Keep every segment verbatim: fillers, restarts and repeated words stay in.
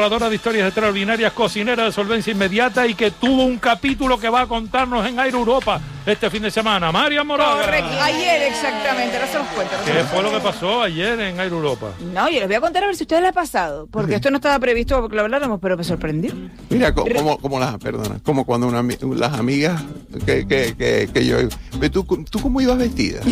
De historias extraordinarias, cocinera de solvencia inmediata y que tuvo un capítulo que va a contarnos en Air Europa este fin de semana. Marian Moraga. Correcto, ayer exactamente, ahora se los cuento. ¿Qué fue lo que pasó ayer en Air Europa? No, yo les voy a contar a ver si a ustedes les ha pasado, porque sí. Esto no estaba previsto que lo habláramos, pero me sorprendió. Mira, como, como, como las, perdona, como cuando una, las amigas que, que, que, que yo... ¿Tú, ¿Tú cómo ibas vestida?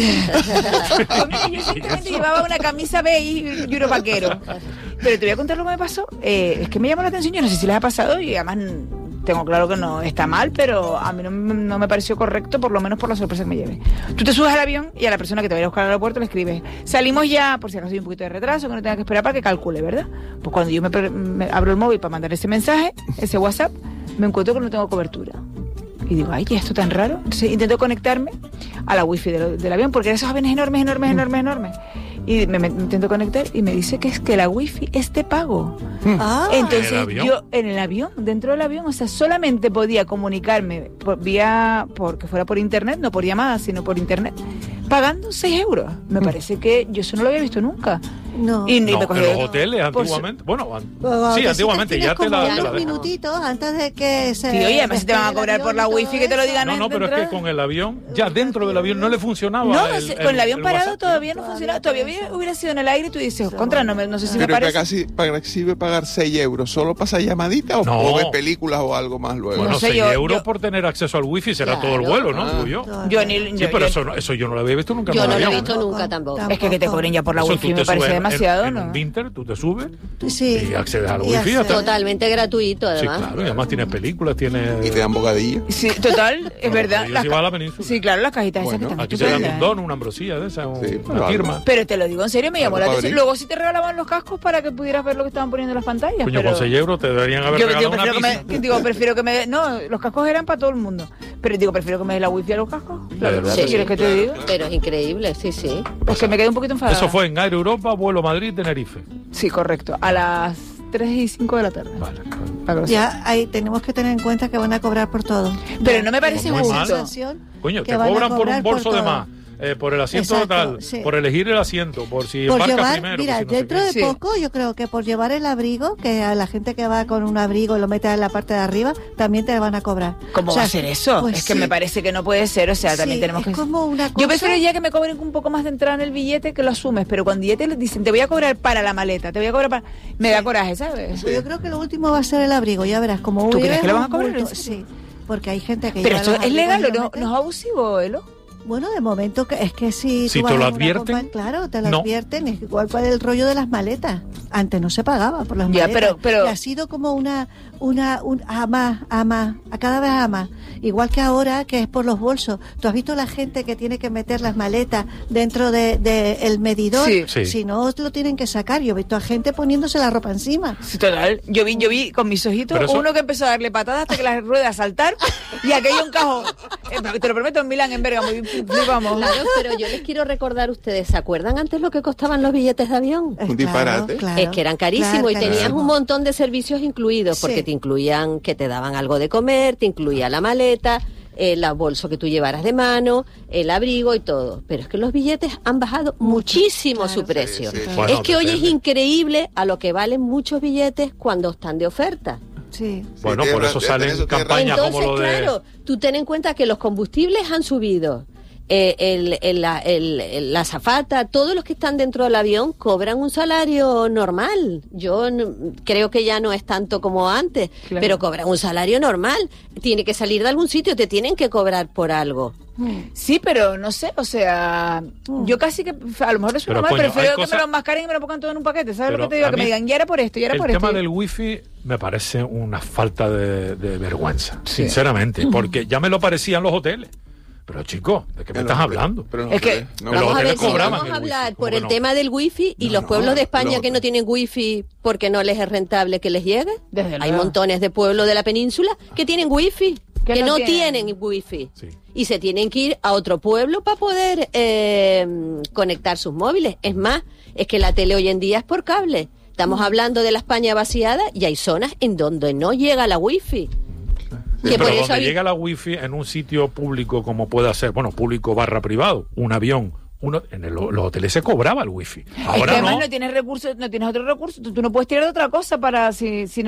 Yo simplemente llevaba una camisa beige y unos vaqueros. Pero te voy a contar lo que me pasó. Eh, es que me llamó la atención, yo no sé si les ha pasado y además tengo claro que no está mal, pero a mí no, no me pareció correcto, por lo menos por la sorpresa que me lleve. Tú te subes al avión y a la persona que te va a ir a buscar al aeropuerto le escribes: salimos ya, por si acaso hay un poquito de retraso, que no tenga que esperar para que calcule, ¿verdad? Pues cuando yo me, me abro el móvil para mandar ese mensaje, ese WhatsApp, me encuentro que no tengo cobertura. Y digo, ay, ¿qué es esto tan raro? Entonces intento conectarme a la wifi del, del avión, porque eran esos aviones enormes, enormes, enormes, enormes. Y me, me intento conectar y me dice que es que la wifi es de pago. Ah, entonces ¿en el yo en el avión, dentro del avión, o sea, solamente podía comunicarme por, vía, porque fuera por internet, no por llamada, sino por internet, pagando seis euros. Me parece que yo eso no lo había visto nunca. No, y, y no me en los hoteles antiguamente, bueno, an- sí, antiguamente ya te la, ya te la unos minutitos antes de que se... Sí, oye, además si te van a cobrar por la wifi que te lo digan. No, no, pero es que con el avión, ya dentro del avión no le funcionaba. No, el, el, con el avión el parado WhatsApp. Todavía no funcionaba, todavía hubiera, hubiera sido en el aire y tú dices, contra, no, me, no sé si pero me parece. casi para sirve pagar seis euros, ¿solo pasa llamadita o, No. o ves películas o algo más luego? Bueno, No sé, seis yo- euros yo- por tener acceso al wifi será Claro. todo el vuelo, ¿no? Ah. Digo yo. Yo ni, Sí, yo- pero yo- eso, no- eso yo no lo había visto nunca. Yo en un no lo he avión. visto nunca tampoco. Es que que te cobren ya por la Eso wifi tú te me parece subes en- demasiado, en, ¿no? en Winter, tú te subes Sí. y accedes al Y wifi. ya está. totalmente gratuito, Sí, además. claro, y además tienes películas, tienes... Y te dan bocadillo. Sí, total, es verdad. Yo Las sí ca- va a la península. Sí, claro, las cajitas esas Bueno, que están Aquí te dan un estupendas. don, una ambrosía de esa, un- Sí, una pero firma. algo. Pero te lo digo en serio, me llamó Algo la para atención. abrir. Luego sí te regalaban los cascos para que pudieras ver lo que estaban poniendo en las pantallas. Coño, pero... con seis euros te deberían haber Yo, regalado yo una prefiero que pizza. me, que digo, prefiero que me dé- no, los cascos eran para todo el mundo. Pero digo, prefiero que me dé la wifi a los cascos. La verdad, Sí, ¿qué quieres que te claro, diga? claro. Pero es increíble, sí, sí. Pues que me quedé un poquito enfadada. Eso fue en Air Europa, vuelo Madrid-Tenerife. Sí, correcto. A las tres y cinco de la tarde. Vale. Para que lo Ya ahí tenemos que tener en cuenta que van a cobrar por todo. Pero no me parece Muy mal. justo. Coño, Que te van a cobran por un cobrar bolso por de todo. más, eh, por el asiento Exacto, tal, sí. por elegir el asiento, por si Por embarcas llevar, primero. mira, por si no sé dentro qué. de Sí. poco yo creo que por llevar el abrigo, que a la gente que va con un abrigo y lo mete en la parte de arriba, también te van a cobrar. ¿Cómo O sea, va a ser eso? pues es que sí. me parece que no puede ser, o sea, también Sí, tenemos es que... como una Yo cosa- prefiero ya que me cobren un poco más de entrada en el billete, que lo asumes, pero cuando ya te lo dicen, te voy a cobrar para la maleta, te voy a cobrar para... Me da coraje, ¿sabes? Yo creo que lo último va a ser el abrigo, ya verás, como ¿Tú un crees que le van a un cobrar bulto, eso? Sí, porque hay gente que Pero lleva esto los es abrigos legal, y lo ¿no, mete. no es abusivo, Elo? Bueno, de momento que es que si, Si tú te vas lo a una advierten, compa- claro, te lo no. advierten, es igual para el rollo de las maletas. Antes no se pagaba por las Ya, maletas. pero- pero- Y ha sido como una, una, un, a más, a más, a cada vez a más. Igual que ahora, que es por los bolsos. ¿Tú has visto la gente que tiene que meter las maletas dentro de, de el medidor? Sí. Sí. Si no, lo tienen que sacar. Yo he visto a gente poniéndose la ropa encima. Sí, total. Yo vi, yo vi con mis ojitos Pero eso- uno que empezó a darle patadas hasta que las ruedas saltar y aquello encajó. Eh, te lo prometo, en Milán, en Bérgamo, y flipamos. Claro, Pero yo les quiero recordar, ustedes, ¿se acuerdan antes lo que costaban los billetes de avión? Eh, Un disparate. claro, Es que eran carísimos claro, y tenían carísimo. un montón de servicios incluidos, Sí. porque te incluían que te daban algo de comer, te incluía la maleta, el bolso que tú llevaras de mano, el abrigo y todo. Pero es que los billetes han bajado muchísimo claro. su precio. Sí, sí, sí. Bueno, es que hoy es depende. increíble a lo que valen muchos billetes cuando están de oferta. Sí. Bueno, Sí, por tierra- eso de- salen de eso tierra. campañas Entonces, como lo de... claro, tú ten en cuenta que los combustibles han subido. Eh, el, el, la, el, el- la azafata, todos los que están dentro del avión cobran un salario normal. Yo no- creo que ya no es tanto como antes, Claro. pero cobran un salario normal. Tiene que salir de algún sitio, te tienen que cobrar por algo. Sí, pero no sé, o sea, yo casi que, a lo mejor es Pero, mal, coño, prefiero hay que cosas- me lo enmascaren y me lo pongan todo en un paquete, ¿sabes Pero lo que te digo? a Que me mí digan, ya era por esto, ya era El por tema esto. del wifi me parece una falta de, de vergüenza, sinceramente, porque ya me lo parecían los hoteles. Pero chico, ¿de qué me En estás los hablando? hoteles, pero en Es los que- hoteles, no, Pero Vamos los a ver hoteles si cobraban vamos el a hablar wifi, por ¿cómo el no? tema del wifi y No, los no, pueblos de España los que no hoteles. tienen wifi porque no les es rentable que les llegue. Desde Hay luego. montones de pueblos de la península que tienen wifi, Que que no no tienen. tienen wifi. Sí. Y se tienen que ir a otro pueblo para poder eh, conectar sus móviles. Es más, es que la tele hoy en día es por cable. Estamos hablando de la España vaciada y hay zonas en donde no llega la wifi. Sí, Que pero por eso donde hay- llega la wifi en un sitio público como pueda ser, bueno, público barra privado, un avión uno, en el- los hoteles se cobraba el wifi. Es que Ahora además no. no tienes recursos, no tienes otro recurso, tú, tú no puedes tirar de otra cosa para si, si